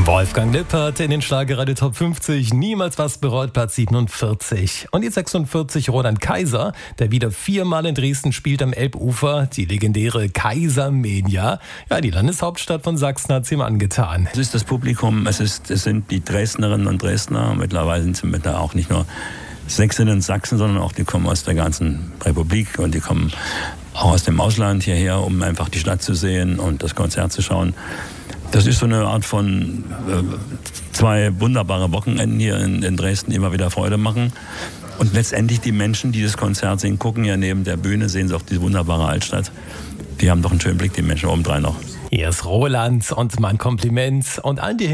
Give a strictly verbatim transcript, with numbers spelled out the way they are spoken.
Wolfgang Lippert in den Schlagerradio Top fünfzig, niemals was bereut, Platz siebenundvierzig. Und jetzt sechsundvierzig, Roland Kaiser, der wieder viermal in Dresden spielt am Elbufer, die legendäre Kaisermania. Ja, die Landeshauptstadt von Sachsen hat es ihm angetan. Es ist das Publikum, es, ist, es sind die Dresdnerinnen und Dresdner, mittlerweile sind es da auch nicht nur Sächsinnen und Sachsen, sondern auch die kommen aus der ganzen Republik und die kommen auch aus dem Ausland hierher, um einfach die Stadt zu sehen und das Konzert zu schauen. Das ist so eine Art von äh, zwei wunderbare Wochenenden hier in, in Dresden, die immer wieder Freude machen. Und letztendlich die Menschen, die das Konzert sehen, gucken ja neben der Bühne, sehen sie auch diese wunderbare Altstadt. Die haben doch einen schönen Blick, die Menschen obendrein noch. Hier ist Roland und mein Kompliment und allen, die